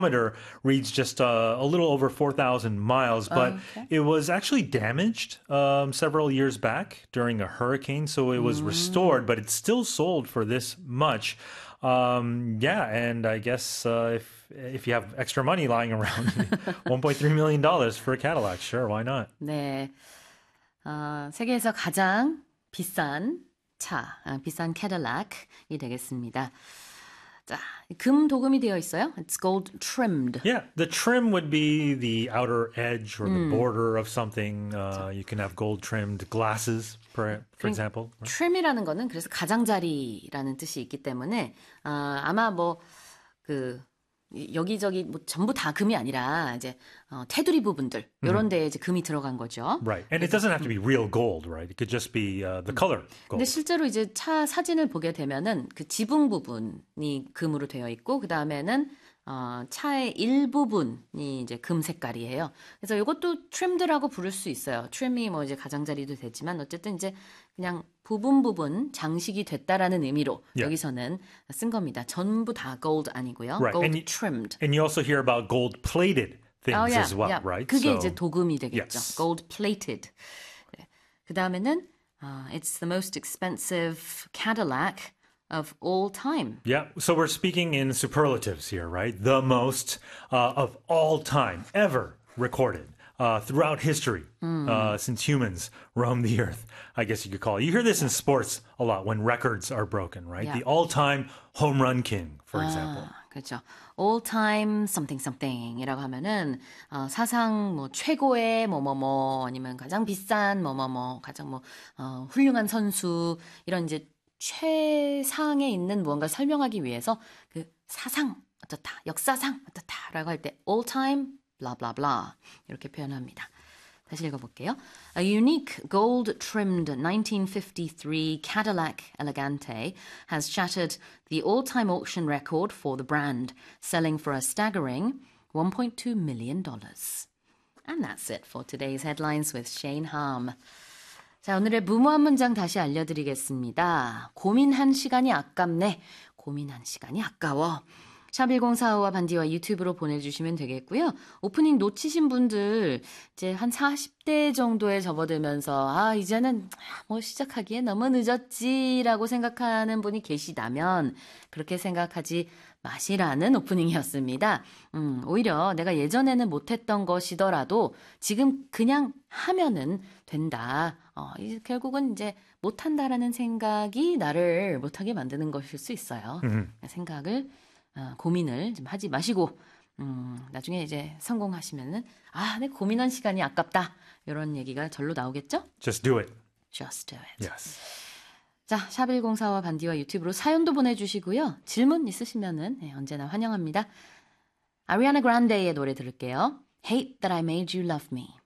reads just a little over 4,000 miles, but it was actually damaged several years back during a hurricane, so it was restored, but it's still sold for this much. Yeah, and I guess if you have extra money lying around, $1.3 million for a Cadillac, sure, why not? 네, 세계에서 가장 비싼 비싼 캐딜락이 되겠습니다. 자, 금 도금이 되어 있어요. It's gold trimmed. Yeah, the trim would be the outer edge or the border of something. You can have gold trimmed glasses, for example. trim이라는 거는 그래서 가장자리라는 뜻이 있기 때문에 아마 여기저기 전부 다 금이 아니라 이제 테두리 부분들 이런 데에 이제 금이 들어간 거죠. Right. And it doesn't have to be real gold, right? It could just be the color gold. 근데 실제로 이제 차 사진을 보게 되면은 그 지붕 부분이 금으로 되어 있고 그다음에는 차의 일부분이 이제 금 색깔이에요. 그래서 이것도 trimed라고 부를 수 있어요. trim이 뭐 이제 가장자리도 되지만 어쨌든 이제 그냥 부분 장식이 됐다라는 의미로 여기서는 쓴 겁니다. 전부 다 gold 아니고요. Right. gold trimmed. And you also hear about gold plated things as well, right? 그게 So, 이제 도금이 되겠죠. yes. gold plated. 네. 그다음에는 it's the most expensive Cadillac of all time. Yeah, so we're speaking in superlatives here, right? The most of all time ever recorded throughout history since humans roamed the earth, I guess you could call it. You hear this in sports a lot when records are broken, right? Yeah. The all-time home run king, for example. 그렇죠. all time something이라고 하면은 사상 뭐 최고의 뭐뭐뭐 아니면 가장 비싼 뭐뭐뭐 가장 훌륭한 선수 이런 이제 최상에 있는 무언가를 설명하기 위해서 그 사상 어떻다, 역사상 어떻다라고 할 때 all time blah blah blah 이렇게 표현합니다. 다시 읽어볼게요. A unique gold-trimmed 1953 Cadillac Elegante has shattered the all-time auction record for the brand, selling for a staggering $1.2 million. And that's it for today's headlines with Shane Harm. 자, 오늘의 무모한 문장 다시 알려드리겠습니다. 고민한 시간이 아깝네. 고민한 시간이 아까워. 샵1045와 반디와 유튜브로 보내주시면 되겠고요. 오프닝 놓치신 분들 이제 한 40대 정도에 접어들면서 이제는 뭐 시작하기에 너무 늦었지라고 생각하는 분이 계시다면 그렇게 생각하지 마시라는 오프닝이었습니다. 오히려 내가 예전에는 못했던 것이더라도 지금 그냥 하면은 된다. 결국은 이제 못한다라는 생각이 나를 못하게 만드는 것일 수 있어요. 고민을 좀 하지 마시고 나중에 이제 성공하시면은 내 고민한 시간이 아깝다 이런 얘기가 절로 나오겠죠? Just do it. Just do it. Yes. 자, 샵1045와 반디와 유튜브로 사연도 보내주시고요. 질문 있으시면은 언제나 환영합니다. 아리아나 그란데의 노래 들을게요. Hate that I made you love me.